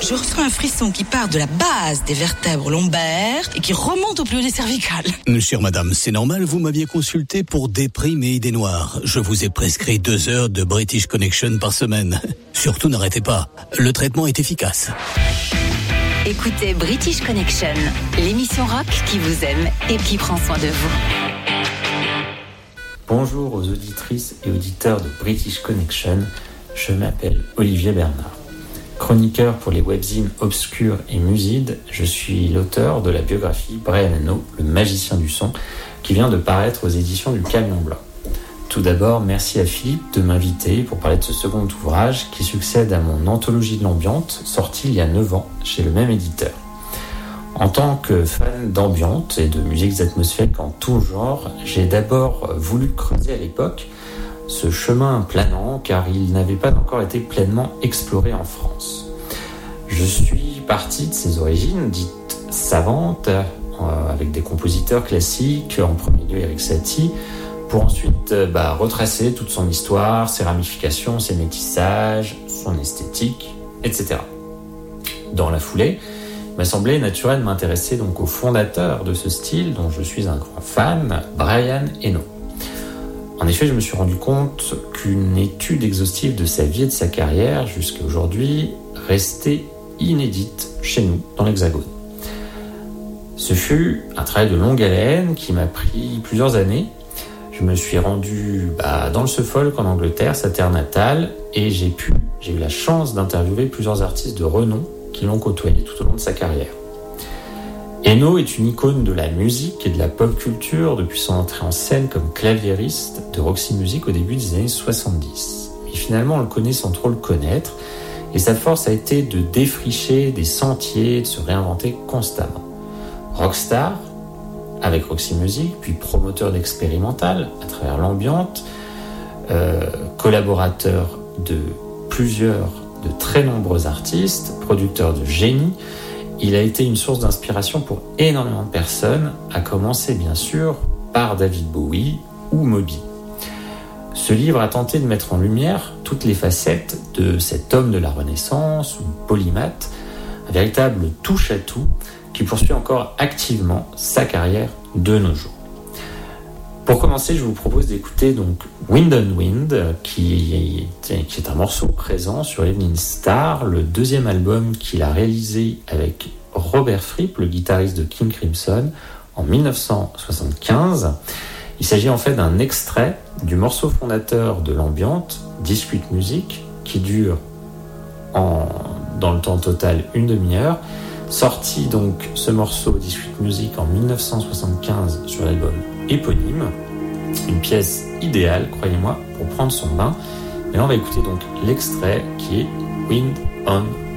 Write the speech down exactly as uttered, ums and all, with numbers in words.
Je ressens un frisson qui part de la base des vertèbres lombaires et qui remonte au plus haut des cervicales. Chère madame, c'est normal, vous m'aviez consulté pour des primes et idées noires. Je vous ai prescrit deux heures de British Connection par semaine. Surtout n'arrêtez pas, le traitement est efficace. Écoutez British Connection, l'émission rock qui vous aime et qui prend soin de vous. Bonjour aux auditrices et auditeurs de British Connection, je m'appelle Olivier Bernard. Chroniqueur pour les webzines Obscur et Muside, je suis l'auteur de la biographie Brian Eno, le magicien du son, qui vient de paraître aux éditions du Camion Blanc. Tout d'abord, merci à Philippe de m'inviter pour parler de ce second ouvrage qui succède à mon anthologie de l'ambiante, sortie il y a neuf ans chez le même éditeur. En tant que fan d'ambiante et de musiques atmosphériques en tout genre, j'ai d'abord voulu creuser à l'époque ce chemin planant car il n'avait pas encore été pleinement exploré en France. Je suis parti de ses origines dites savantes, euh, avec des compositeurs classiques, en premier lieu Erik Satie, pour ensuite euh, bah, retracer toute son histoire, ses ramifications, ses métissages, son esthétique, et cetera. Dans la foulée, il m'a semblé naturel de m'intéresser donc au fondateur de ce style, dont je suis un grand fan, Brian Eno. En effet, je me suis rendu compte qu'une étude exhaustive de sa vie et de sa carrière jusqu'à aujourd'hui restait inédite chez nous, dans l'Hexagone. Ce fut un travail de longue haleine qui m'a pris plusieurs années. Je me suis rendu bah, dans le Suffolk en Angleterre, sa terre natale, et j'ai pu, j'ai eu la chance d'interviewer plusieurs artistes de renom qui l'ont côtoyé tout au long de sa carrière. Eno est une icône de la musique et de la pop culture depuis son entrée en scène comme claviériste de Roxy Music au début des années soixante-dix. Mais finalement, on le connaît sans trop le connaître, et sa force a été de défricher des sentiers, de se réinventer constamment. Rockstar, avec Roxy Music, puis promoteur d'expérimental à travers l'ambiante, euh, collaborateur de plusieurs, de très nombreux artistes, producteur de génie, il a été une source d'inspiration pour énormément de personnes, à commencer bien sûr par David Bowie ou Moby. Ce livre a tenté de mettre en lumière toutes les facettes de cet homme de la Renaissance ou polymathe, un véritable touche-à-tout qui poursuit encore activement sa carrière de nos jours. Pour commencer, je vous propose d'écouter donc Wind on Wind, qui est, qui est un morceau présent sur Evening Star, le deuxième album qu'il a réalisé avec Robert Fripp, le guitariste de King Crimson, en dix-neuf cent soixante-quinze. Il s'agit en fait d'un extrait du morceau fondateur de l'ambiante, Discrete Music, qui dure en, dans le temps total une demi-heure. Sorti donc ce morceau Discrete Music en dix-neuf cent soixante-quinze sur l'album éponyme, une pièce idéale, croyez-moi, pour prendre son bain. Mais là, on va écouter donc l'extrait qui est Wind on